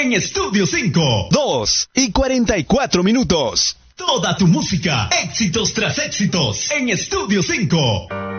en Estudio 5. 2:44. Toda tu música, éxitos tras éxitos, en Estudio 5.